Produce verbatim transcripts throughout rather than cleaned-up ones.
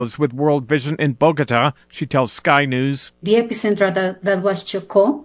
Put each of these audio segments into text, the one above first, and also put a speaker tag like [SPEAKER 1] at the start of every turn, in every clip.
[SPEAKER 1] with World Vision in Bogota. She tells Sky News.
[SPEAKER 2] The epicenter that, that was Chocó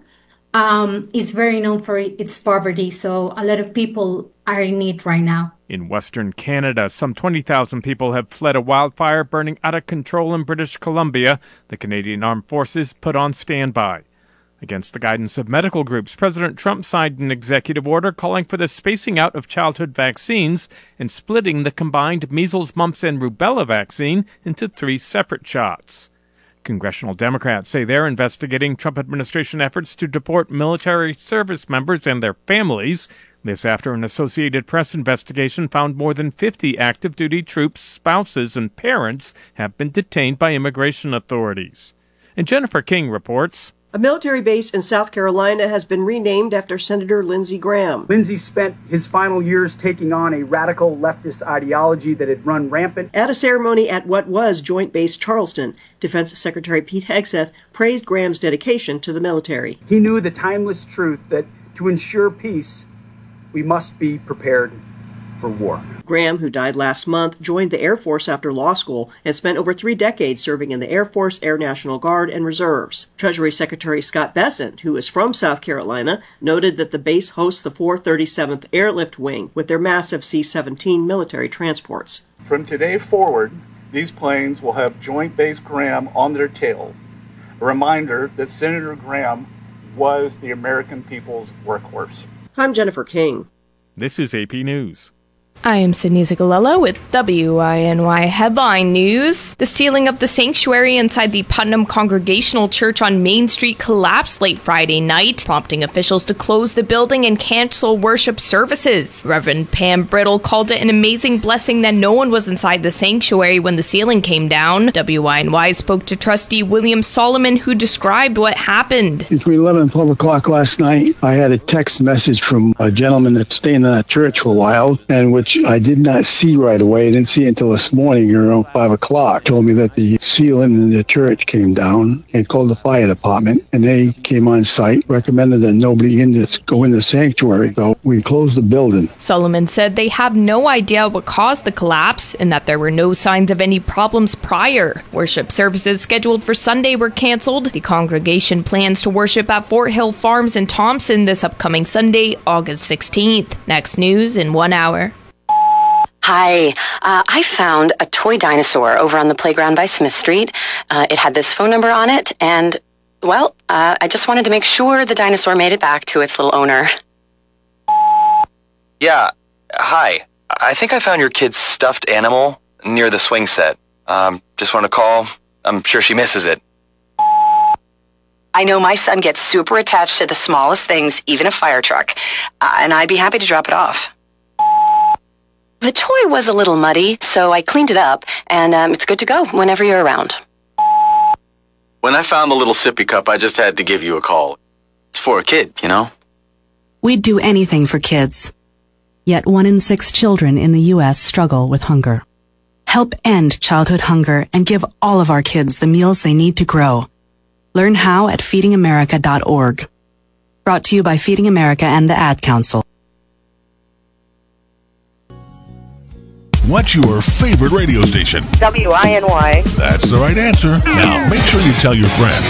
[SPEAKER 2] um, is very known for its poverty, so a lot of people are in need right now.
[SPEAKER 1] In Western Canada, some twenty thousand people have fled a wildfire burning out of control in British Columbia. The Canadian Armed Forces put on standby. Against the guidance of medical groups, President Trump signed an executive order calling for the spacing out of childhood vaccines and splitting the combined measles, mumps, and rubella vaccine into three separate shots. Congressional Democrats say they're investigating Trump administration efforts to deport military service members and their families. This after an Associated Press investigation found more than fifty active duty troops, spouses, and parents have been detained by immigration authorities. And Jennifer King reports.
[SPEAKER 3] A military base in South Carolina has been renamed after Senator Lindsey Graham.
[SPEAKER 4] Lindsey spent his final years taking on a radical leftist ideology that had run rampant.
[SPEAKER 3] At a ceremony at what was Joint Base Charleston, Defense Secretary Pete Hegseth praised Graham's dedication to the military.
[SPEAKER 4] He knew the timeless truth that to ensure peace, we must be prepared for war.
[SPEAKER 3] Graham, who died last month, joined the Air Force after law school and spent over three decades serving in the Air Force, Air National Guard, and Reserves. Treasury Secretary Scott Bessent, who is from South Carolina, noted that the base hosts the four thirty-seventh Airlift Wing with their massive C seventeen military transports.
[SPEAKER 5] From today forward, these planes will have Joint Base Graham on their tails, a reminder that Senator Graham was the American people's workhorse.
[SPEAKER 3] I'm Jennifer King.
[SPEAKER 1] This is A P News.
[SPEAKER 6] I am Sydney Zigalello with W I N Y Headline News. The ceiling of the sanctuary inside the Putnam Congregational Church on Main Street collapsed late Friday night, prompting officials to close the building and cancel worship services. Reverend Pam Brittle called it an amazing blessing that no one was inside the sanctuary when the ceiling came down. W I N Y spoke to trustee William Solomon, who described what happened.
[SPEAKER 7] Between eleven and twelve o'clock last night, I had a text message from a gentleman that's staying in that church for a while, and which I did not see right away. I didn't see it until this morning around five o'clock. Told me that the ceiling in the church came down and called the fire department, and they came on site, recommended that nobody in this go in the sanctuary. So we closed the building.
[SPEAKER 6] Solomon said they have no idea what caused the collapse and that there were no signs of any problems prior. Worship services scheduled for Sunday were canceled. The congregation plans to worship at Fort Hill Farms in Thompson this upcoming Sunday, August sixteenth. Next news in one hour.
[SPEAKER 8] Hi, uh, I found a toy dinosaur over on the playground by Smith Street. Uh, it had this phone number on it, and, well, uh, I just wanted to make sure the dinosaur made it back to its little owner.
[SPEAKER 9] Yeah, hi. I think I found your kid's stuffed animal near the swing set. Um, just want to call. I'm sure she misses it.
[SPEAKER 8] I know my son gets super attached to the smallest things, even a fire truck, uh, and I'd be happy to drop it off. The toy was a little muddy, so I cleaned it up, and um, it's good to go whenever you're around.
[SPEAKER 9] When I found the little sippy cup, I just had to give you a call. It's for a kid, you know?
[SPEAKER 10] We'd do anything for kids. Yet one in six children in the U S struggle with hunger. Help end childhood hunger and give all of our kids the meals they need to grow. Learn how at feeding america dot org. Brought to you by Feeding America and the Ad Council.
[SPEAKER 11] What's your favorite radio station?
[SPEAKER 12] W I N Y.
[SPEAKER 11] That's the right answer. Now, make sure you tell your friends.